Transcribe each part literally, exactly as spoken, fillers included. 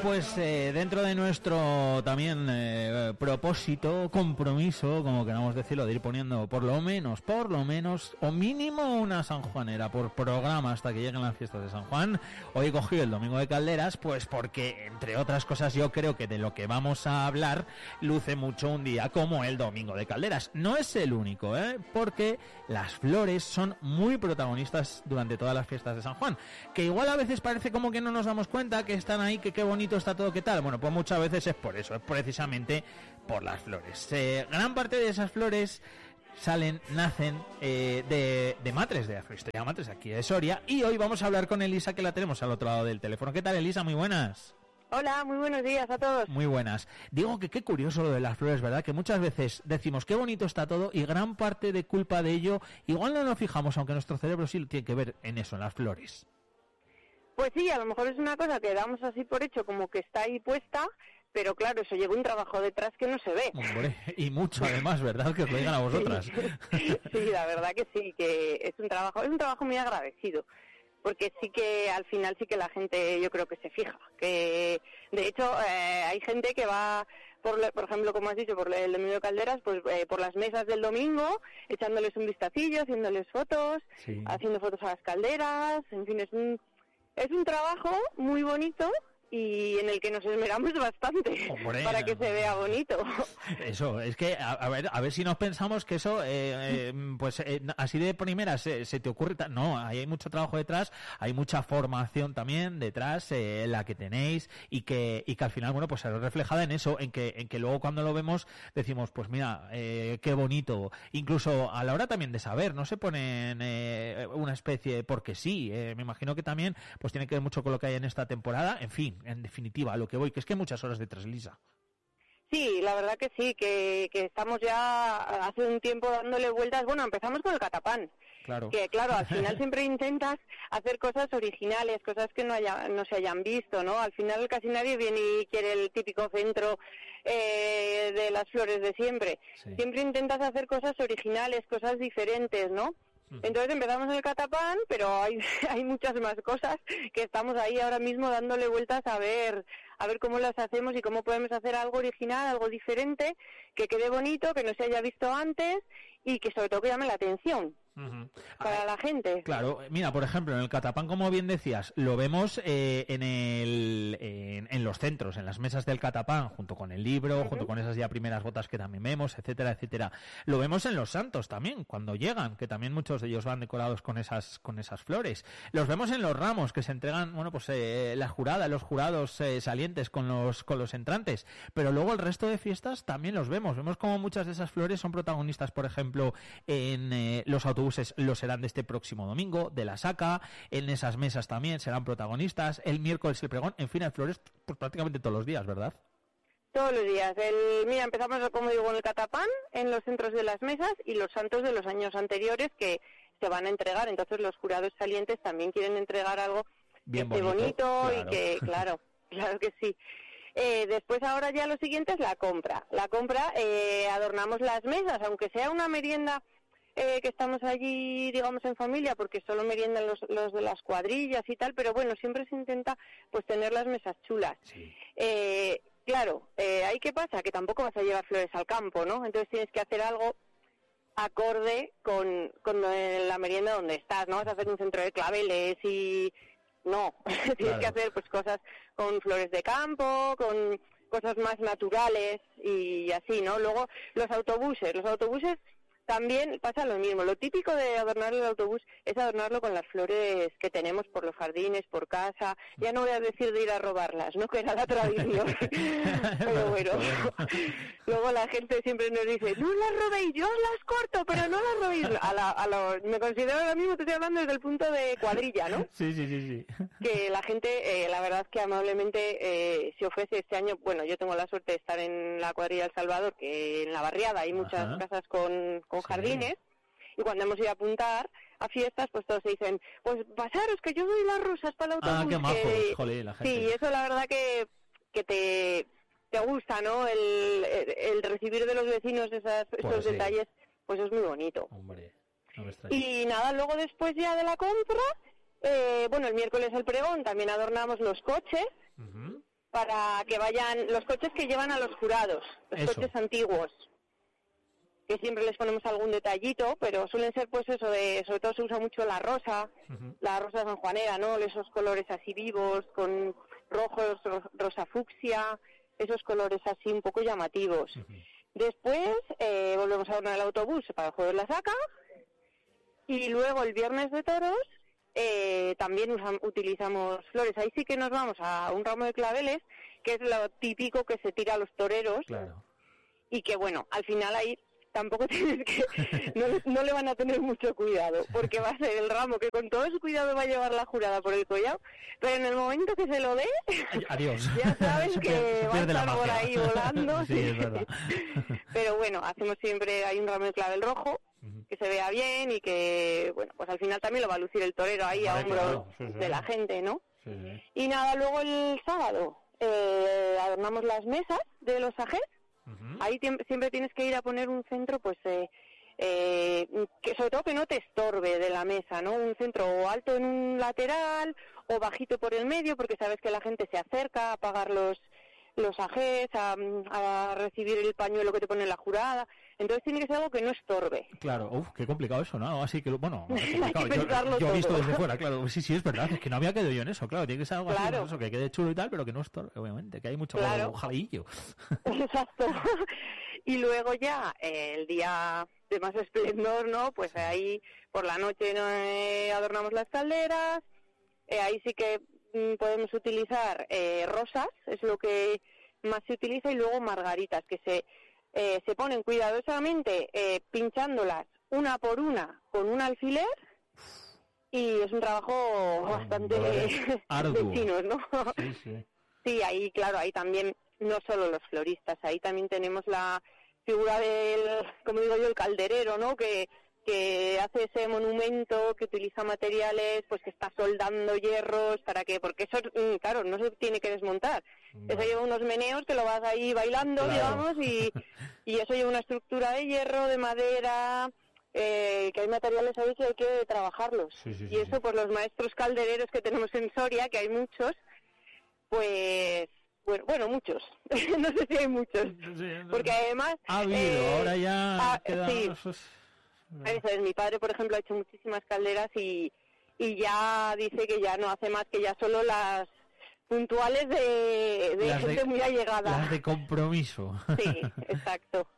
pues eh, dentro de nuestro también eh, propósito, compromiso, como queramos decirlo, de ir poniendo por lo menos, por lo menos, o mínimo una sanjuanera por programa hasta que lleguen las fiestas de San Juan, hoy he cogido el Domingo de Calderas, pues porque, entre otras cosas, yo creo que de lo que vamos a hablar luce mucho un día como el Domingo de Calderas. No es el único, ¿eh? Porque las flores son muy protagonistas durante todas las fiestas de San Juan, que igual a veces parece como que no nos damos cuenta que están ahí, que qué bonito está todo, qué tal. Bueno, pues muchas veces es por eso, es precisamente por las flores. Eh, gran parte de esas flores salen, nacen eh, de, de matres, de Afrohistoria Matres, aquí de Soria, y hoy vamos a hablar con Elisa, que la tenemos al otro lado del teléfono. ¿Qué tal, Elisa? Muy buenas. Hola, muy buenos días a todos. Muy buenas. Digo que qué curioso lo de las flores, ¿verdad? Que muchas veces decimos qué bonito está todo y gran parte de culpa de ello, igual no nos fijamos, aunque nuestro cerebro sí tiene que ver en eso, en las flores. Pues sí, a lo mejor es una cosa que damos así por hecho, como que está ahí puesta, pero claro, eso lleva un trabajo detrás que no se ve. Hombre, y mucho además, ¿verdad? Que os lo digan a vosotras. Sí, sí, la verdad que sí, que es un trabajo, es un trabajo muy agradecido, porque sí que al final sí que la gente, yo creo que se fija, que de hecho eh, hay gente que va, por, por ejemplo, como has dicho, por el Domingo de Calderas, pues eh, por las mesas del domingo, echándoles un vistacillo, haciéndoles fotos, sí. haciendo fotos a las calderas, en fin, es un... Es un trabajo muy bonito y en el que nos esmeramos bastante. Hombre, para que se vea bonito. Eso, es que, a, a ver a ver si nos pensamos que eso, eh, eh, pues eh, así de primera se, se te ocurre. No, ahí hay mucho trabajo detrás, hay mucha formación también detrás, eh, la que tenéis, y que y que al final, bueno, pues se ve reflejada en eso, en que en que luego cuando lo vemos decimos, pues mira, eh, qué bonito. Incluso a la hora también de saber, no se ponen eh, una especie, porque sí, eh, me imagino que también pues tiene que ver mucho con lo que hay en esta temporada, en fin. En definitiva, a lo que voy, que es que hay muchas horas detrás, Lisa. Sí, la verdad que sí, que, que estamos ya hace un tiempo dándole vueltas. Bueno, empezamos con el catapán. Claro. Que claro, al final siempre intentas hacer cosas originales, cosas que no haya, no se hayan visto, ¿no? Al final casi nadie viene y quiere el típico centro eh, de las flores de siempre. Sí. Siempre intentas hacer cosas originales, cosas diferentes, ¿no? Entonces empezamos en el catapán, pero hay hay muchas más cosas que estamos ahí ahora mismo dándole vueltas a ver a ver cómo las hacemos y cómo podemos hacer algo original, algo diferente, que quede bonito, que no se haya visto antes y que sobre todo que llame la atención. Uh-huh. Para la gente. Claro, mira, por ejemplo, en el catapán, como bien decías, lo vemos eh, en el en, en los centros, en las mesas del catapán, junto con el libro, uh-huh. junto con esas ya primeras botas que también vemos, etcétera, etcétera. Lo vemos en los santos también, cuando llegan, que también muchos de ellos van decorados con esas con esas flores. Los vemos en los ramos que se entregan, bueno, pues eh, la jurada, los jurados eh, salientes con los con los entrantes, pero luego el resto de fiestas también los vemos. Vemos como muchas de esas flores son protagonistas, por ejemplo, en eh, los autobuses. Lo serán de este próximo domingo, de la Saca, en esas mesas también serán protagonistas, el miércoles el pregón, en fin, hay flores pues prácticamente todos los días, ¿verdad? Todos los días. El, mira, empezamos, como digo, en el catapán, en los centros de las mesas y los santos de los años anteriores que se van a entregar, entonces los jurados salientes también quieren entregar algo bien que esté bonito, bonito claro. Y que, claro, claro que sí. Eh, después ahora ya lo siguiente es la compra. La compra, eh, adornamos las mesas, aunque sea una merienda Eh, que estamos allí, digamos, en familia, porque solo meriendan los, los de las cuadrillas y tal, pero bueno, siempre se intenta pues tener las mesas chulas. Sí. Eh, claro, eh, ¿ahí qué pasa? Que tampoco vas a llevar flores al campo, ¿no? Entonces tienes que hacer algo acorde con, con la merienda donde estás, ¿no? Vas a hacer un centro de claveles y... No, tienes claro. que hacer pues cosas con flores de campo, con cosas más naturales y así, ¿no? Luego, los autobuses, los autobuses... También pasa lo mismo. Lo típico de adornar el autobús es adornarlo con las flores que tenemos por los jardines, por casa. Ya no voy a decir de ir a robarlas, ¿no? Que era la tradición. Pero bueno. Luego la gente siempre nos dice, no las robéis, yo las corto, pero no las robéis. A la, a lo, me considero ahora mismo, te estoy hablando desde el punto de cuadrilla, ¿no? Sí, sí, sí, sí. Que la gente, eh, la verdad es que amablemente eh, se ofrece este año. Bueno, yo tengo la suerte de estar en la cuadrilla El Salvador, que en la barriada hay muchas Ajá. casas con... con jardines, sí. Y cuando hemos ido a apuntar a fiestas, pues todos se dicen, pues pasaros que yo doy las rosas para el autobús. Ah, qué majo, que... joder, la gente. Sí, eso la verdad que, que te, te gusta, ¿no? El, el, el recibir de los vecinos esas, pues esos sí. detalles, pues es muy bonito. Hombre, no me extraña. Y nada, luego después ya de la compra, eh, bueno, el miércoles el pregón, también adornamos los coches, uh-huh. para que vayan los coches que llevan a los jurados, los Eso. coches antiguos, que siempre les ponemos algún detallito, pero suelen ser pues eso de, sobre todo se usa mucho la rosa, Uh-huh. la rosa sanjuanera, ¿no? Esos colores así vivos, con rojos, ro- rosa fucsia, esos colores así un poco llamativos. Uh-huh. Después eh, volvemos a adornar el autobús para el juego de la saca, y luego el viernes de toros eh, también usam- utilizamos flores. Ahí sí que nos vamos a un ramo de claveles, que es lo típico que se tira a los toreros, Claro. y que bueno, al final ahí tampoco tienes que, no, no le van a tener mucho cuidado, porque va a ser el ramo que con todo su cuidado va a llevar la jurada por el collado, pero en el momento que se lo dé, Adiós. ya sabes Se que pierde- se va a pierde la estar por magia. ahí volando. Sí, es verdad. Pero bueno, hacemos siempre, hay un ramo de clavel rojo, Ujú. que se vea bien y que, bueno, pues al final también lo va a lucir el torero ahí a Vale, hombros claro, sí, sí. de la gente, ¿no? Sí, sí. Y nada, luego el sábado eh, adornamos las mesas de los ajés. Ujú. Ahí tiem- siempre tienes que ir a poner un centro, pues, eh, eh, que sobre todo que no te estorbe de la mesa, ¿no? Un centro o alto en un lateral o bajito por el medio, porque sabes que la gente se acerca a pagar los los ajés, a, a recibir el pañuelo que te pone la jurada. Entonces tiene que ser algo que no estorbe. Claro, uf, qué complicado eso, ¿no? Así que, bueno, no, es Hay que complicado. pensarlo yo, yo he visto todo. desde fuera, claro, sí, sí, es verdad, es que no había quedado yo en eso, claro, tiene que ser algo así, Claro. pues eso, que quede chulo y tal, pero que no estorbe, obviamente, que hay mucho Claro. jaleillo. Exacto. Y luego ya, eh, el día de más esplendor, ¿no? Pues ahí por la noche ¿no? eh, adornamos las calderas, eh, ahí sí que mm, podemos utilizar eh, rosas, es lo que más se utiliza, y luego margaritas, que se, eh, se ponen cuidadosamente eh, pinchándolas una por una con un alfiler, y es un trabajo bastante Hombre, arduo. de chinos, ¿no? Sí, sí. Sí, ahí, claro, ahí también, no solo los floristas, ahí también tenemos la figura del, como digo yo, el calderero, ¿no? Que, que hace ese monumento, que utiliza materiales, pues que está soldando hierros, para que, porque eso, mm, claro, no se tiene que desmontar. Vale. Eso lleva unos meneos que lo vas ahí bailando, Claro. digamos, y, y eso lleva una estructura de hierro, de madera, eh, que hay materiales ahí que hay que trabajarlos. Sí, sí, y sí, eso, sí. pues los maestros caldereros que tenemos en Soria, que hay muchos, pues, bueno, bueno muchos, no sé si hay muchos, Sí, porque además... ha habido, eh, ahora ya ah, queda... sí. eso es- Eso es, mi padre, por ejemplo, ha hecho muchísimas calderas y, y ya dice que ya no hace más que ya solo las puntuales de, de Las de- gente muy allegada. Las de compromiso. Sí, exacto.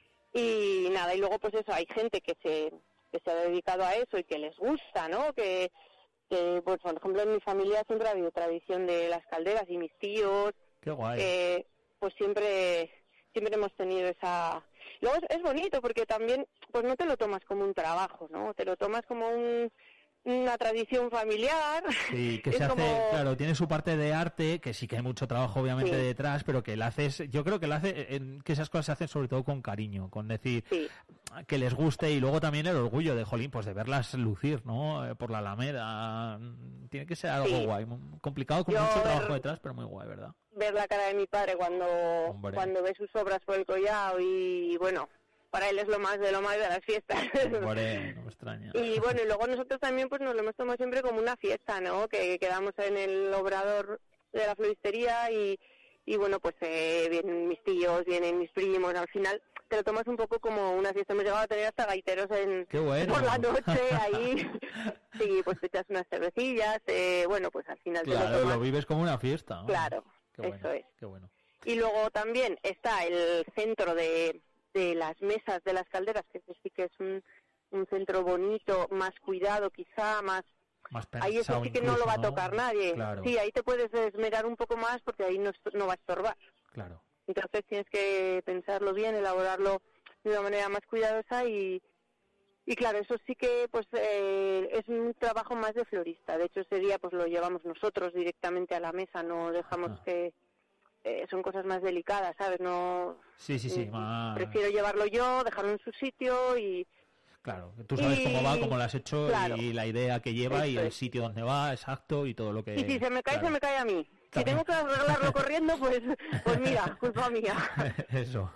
Y nada, y luego pues eso, hay gente que se que se ha dedicado a eso y que les gusta, ¿no? Que, que pues, por ejemplo, en mi familia siempre ha habido tradición de las calderas, y mis tíos, Qué guay. eh, pues siempre siempre hemos tenido esa... Luego es, es bonito porque también pues no te lo tomas como un trabajo, ¿no? Te lo tomas como un, una tradición familiar. Sí, que Es se hace, como- claro, tiene su parte de arte, que sí que hay mucho trabajo obviamente Sí. detrás, pero que la haces, yo creo que la hace, en, que esas cosas se hacen sobre todo con cariño, con decir Sí, que les guste, y luego también el orgullo de Jolín, pues de verlas lucir, ¿no? Eh, por la Alameda, Mm, tiene que ser algo Sí. guay, muy complicado, con Yo mucho ver- trabajo detrás, pero muy guay, ¿verdad? ver la cara de mi padre cuando, Hombre. cuando ve sus obras por el collado, y bueno, para él es lo más de lo más de las fiestas. Hombre, no me extraña. Y bueno, y luego nosotros también pues nos lo hemos tomado siempre como una fiesta, ¿no? Que quedamos en el obrador de la floristería y, y bueno, pues eh, vienen mis tíos, vienen mis primos, al final te lo tomas un poco como una fiesta. Hemos llegado a tener hasta gaiteros en, Qué bueno. por la noche ahí. Sí, pues te echas unas cervecillas, eh, bueno, pues al final te lo Claro, tomas. lo vives como una fiesta, ¿no? Claro, Qué bueno, eso es. qué bueno. Y luego también está el centro de, de las mesas de las calderas, que ese sí que es un, un centro bonito, más cuidado quizá, más... Más Ahí eso pensado sí que no lo va a incluso, tocar nadie. Claro, Sí, ahí te puedes esmerar un poco más porque ahí no, est- no va a estorbar. claro. Entonces tienes que pensarlo bien, elaborarlo de una manera más cuidadosa y... Y claro, eso sí que pues eh, es un trabajo más de florista. De hecho, ese día pues lo llevamos nosotros directamente a la mesa, no dejamos Ajá. que... Eh, son cosas más delicadas, ¿sabes? No... Sí, sí, sí, Mm, más... Prefiero llevarlo yo, dejarlo en su sitio y... Claro, tú sabes Y- cómo va, cómo lo has hecho, claro. y la idea que lleva y Eso el es. sitio donde va, exacto, y todo lo que... Y si se me cae, claro. se me cae a mí. Si También. tengo que arreglarlo corriendo, pues pues mira, culpa mía. Eso.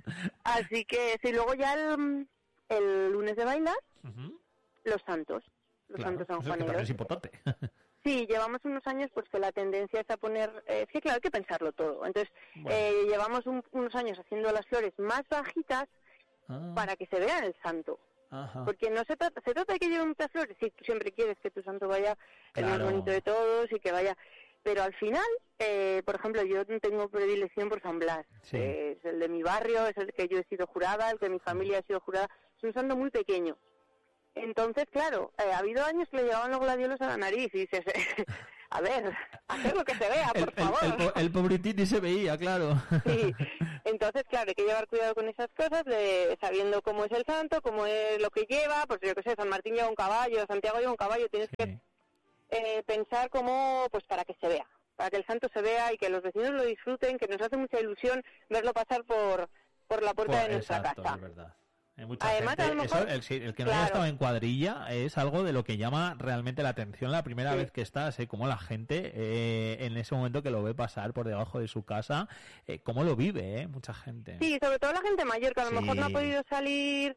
Así que, si luego ya el, el lunes de bailar, Ujú, los santos, los claro, santos eso es que también sanjuaneros. es importante. Sí, llevamos unos años pues que la tendencia es a poner... Eh, es que claro, hay que pensarlo todo. Entonces, Bueno. eh, llevamos un, unos años haciendo las flores más bajitas Ah, para que se vea el santo. ajá. Porque no se trata, se trata de que lleve muchas flores, si tú siempre quieres que tu santo vaya el más Claro. bonito de todos y que vaya... Pero al final, eh, por ejemplo, yo tengo predilección por San Blas. Sí. Eh, es el de mi barrio, es el que yo he sido jurada, el que mi familia ha sido jurada. Es un santo muy pequeño. Entonces, claro, eh, ha habido años que le llevaban los gladiolos a la nariz y dices, a ver, hacer lo que se vea, El, por el, favor. el, po- el pobritini se veía, claro. Sí, entonces, claro, hay que llevar cuidado con esas cosas, de sabiendo cómo es el santo, cómo es lo que lleva, pues yo qué sé, San Martín lleva un caballo, Santiago lleva un caballo, tienes Sí. que eh, pensar cómo, pues para que se vea, para que el santo se vea y que los vecinos lo disfruten, que nos hace mucha ilusión verlo pasar por, por la puerta Pues, de nuestra exacto, casa. es verdad. Hay mucha Además, gente, a lo mejor- eso, el, sí, el que no claro. haya estado en cuadrilla es algo de lo que llama realmente la atención la primera Sí. vez que estás, ¿eh? Cómo la gente eh, en ese momento que lo ve pasar por debajo de su casa, eh, cómo lo vive, ¿eh? Mucha gente. Sí, sobre todo la gente mayor, que a lo Sí. mejor no ha podido salir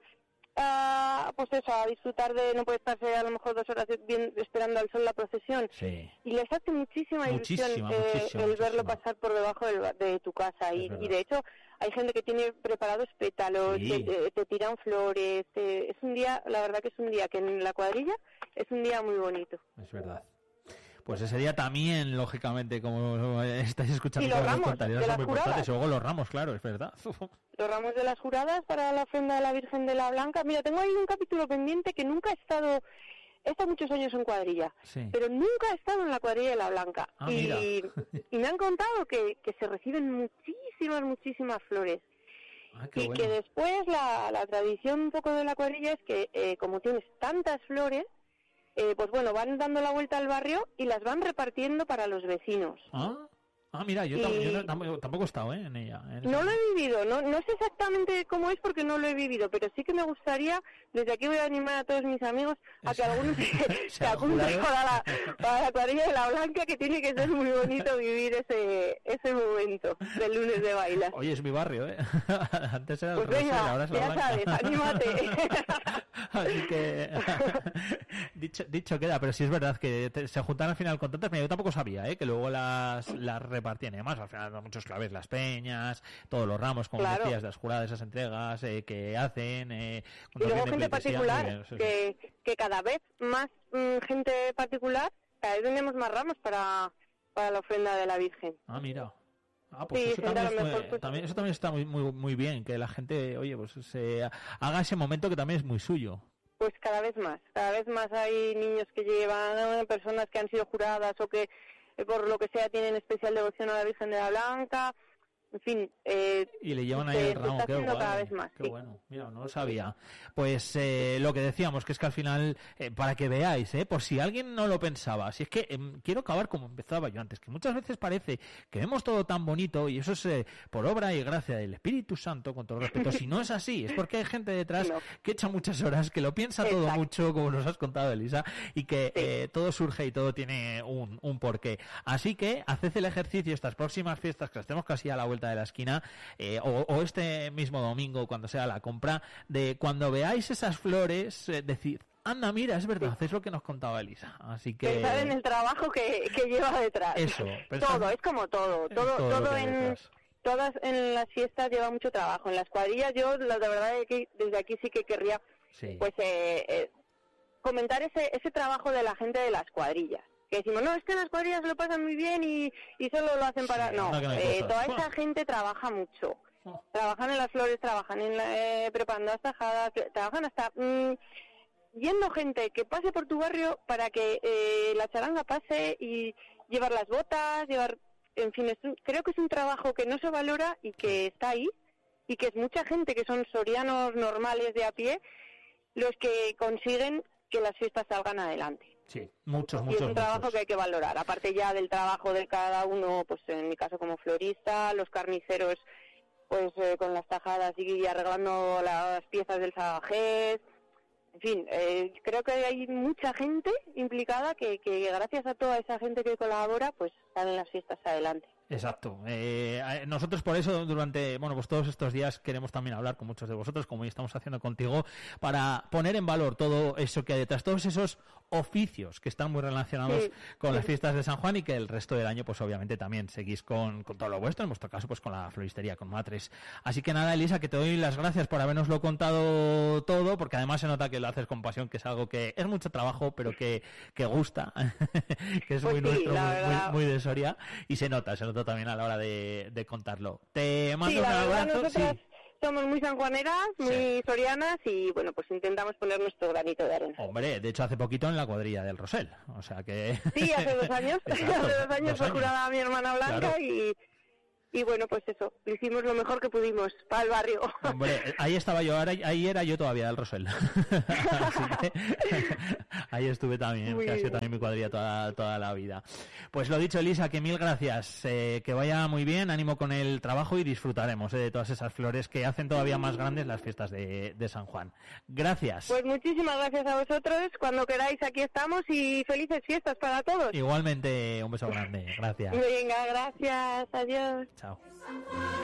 a, pues eso, a disfrutar de, no puede estarse a lo mejor dos horas bien, esperando al sol la procesión. Sí. Y les hace muchísima Muchísima, ilusión eh, muchísima, el verlo muchísima. pasar por debajo del- de tu casa. Es Y, verdad. y de hecho hay gente que tiene preparados pétalos, Sí. que te, te tiran flores. te- es un día, la verdad que es un día que en la cuadrilla es un día muy bonito. Es verdad. Pues ese día también, lógicamente, como estáis escuchando, Y los todas las ramos tonterías de son las muy importantes. juradas. Y luego los ramos, claro, es verdad. Los ramos de las juradas para la ofrenda de la Virgen de la Blanca. Mira, tengo ahí un capítulo pendiente que nunca he estado, he estado muchos años en cuadrilla, Sí. pero nunca he estado en la cuadrilla de la Blanca. Ah, y, mira. y me han contado que, que se reciben muchísimas, muchísimas flores. Ah, qué Y bueno. que después la, la tradición un poco de la cuadrilla es que eh, como tienes tantas flores, eh, pues bueno, van dando la vuelta al barrio y las van repartiendo para los vecinos. Ah, ah, mira, yo, Y- tam- yo no- tampoco, tampoco he estado, ¿eh? En ella. en No esa- lo he vivido, no, no sé exactamente cómo es porque no lo he vivido, pero sí que me gustaría, desde aquí voy a animar a todos mis amigos a que algunos se, Se se hagan apunten jurados. para la, para la cuadrilla de la Blanca, que tiene que ser muy bonito vivir ese ese momento del lunes de bailar. Oye, es mi barrio, ¿eh? Antes era el Pues rosa y venga, ahora es la ya blanca. sabes, anímate. Así que dicho, dicho queda, pero sí es verdad que te- se juntan al final con tantas. Mira, yo tampoco sabía, ¿eh? Que luego las, las repartían y además al final muchos claves, las peñas, todos los ramos, como Claro. decías, las juradas, esas entregas eh, que hacen. Eh, Y cuando luego viene gente pleitesía, muy particular, bien, sí, sí. que, que cada vez más mm, gente particular, cada vez vendemos más ramos para, para la ofrenda de la Virgen. Ah, mira. Ah, pues Sí, eso, gente también, a lo es- mejor, pues- también- eso también está muy, muy, muy bien, que la gente, oye, pues se haga ese momento que también es muy suyo. Pues cada vez más, cada vez más hay niños que llevan, eh, personas que han sido juradas o que eh, por lo que sea tienen especial devoción a la Virgen de la Blanca, en fin, eh, Y le llevan ahí se- el se ramo, está qué haciendo guay, cada vez más, qué sí. bueno, mira, no lo sabía. Pues eh, lo que decíamos, que es que al final, eh, para que veáis, eh, por si alguien no lo pensaba, si es que em, quiero acabar como empezaba yo antes, que muchas veces parece que vemos todo tan bonito y eso es eh, por obra y gracia del Espíritu Santo, con todo respeto, si no es así, es porque hay gente detrás No. que echa muchas horas, que lo piensa todo Exacto. mucho, como nos has contado, Elisa, y que Sí. eh, todo surge y todo tiene un, un porqué. Así que haced el ejercicio estas próximas fiestas, que las tenemos casi a la vuelta de la esquina, eh, o, o este mismo domingo, cuando sea la compra, de cuando veáis esas flores, eh, decir, anda, mira, es verdad, es lo que nos contaba Elisa. Así que... pensar en el trabajo que, que lleva detrás. Eso, pensar- Todo, es como todo, en todo, todo lo todo que hay en... detrás. Todas en las fiestas lleva mucho trabajo. En las cuadrillas yo, la de verdad, es que desde aquí sí que querría Sí. pues eh, eh, comentar ese ese trabajo de la gente de las cuadrillas. Que decimos, no, es que en las cuadrillas lo pasan muy bien y, y solo lo hacen para... Sí, no, anda que no hay eh, cosas. toda esa gente trabaja mucho. Oh. Trabajan en las flores, trabajan en la, eh, preparando las tajadas, que- trabajan hasta... mm, yendo gente que pase por tu barrio para que eh, la charanga pase y llevar las botas, llevar... En fin, es un- creo que es un trabajo que no se valora y que está ahí y que es mucha gente que son sorianos normales de a pie los que consiguen que las fiestas salgan adelante. Sí, muchos, Y es muchos, un trabajo muchos. que hay que valorar, aparte ya del trabajo de cada uno, pues en mi caso como florista, los carniceros pues eh, con las tajadas y arreglando las piezas del sabajés. En fin, eh, creo que hay mucha gente implicada que, que gracias a toda esa gente que colabora, pues salen las fiestas adelante. Exacto. Eh, nosotros por eso durante, bueno, pues todos estos días queremos también hablar con muchos de vosotros, como hoy estamos haciendo contigo, para poner en valor todo eso que hay detrás, todos esos oficios que están muy relacionados sí, con sí. las fiestas de San Juan y que el resto del año, pues obviamente también seguís con, con todo lo vuestro, en vuestro caso, pues con la floristería, con Matres. Así que nada, Elisa, que te doy las gracias por habernoslo contado todo, porque además se nota que lo haces con pasión, que es algo que es mucho trabajo, pero que, que gusta, que es pues muy sí, nuestro, muy, muy, muy de Soria, y se nota, se nota también a la hora de, de contarlo. Te mando sí, un la abrazo. Verdad, nosotras sí. somos muy sanjuaneras, muy sí. sorianas y bueno, pues intentamos poner nuestro granito de arena. Hombre, de hecho hace poquito en la cuadrilla del Rosell, o sea que... Sí, hace dos años, hace dos años dos fue años. jurada mi hermana Blanca claro. y... Y bueno, pues eso, hicimos lo mejor que pudimos para el barrio. Hombre, ahí estaba yo, ahora ahí era yo todavía del Rosell. Así que ahí estuve también, que ha sido también mi cuadrilla toda, toda la vida. Pues lo dicho, Elisa, que mil gracias, eh, que vaya muy bien, ánimo con el trabajo y disfrutaremos eh, de todas esas flores que hacen todavía más grandes las fiestas de, de San Juan. Gracias. Pues muchísimas gracias a vosotros, cuando queráis aquí estamos y felices fiestas para todos. Igualmente, un beso grande, gracias. Venga, gracias, adiós. Chao.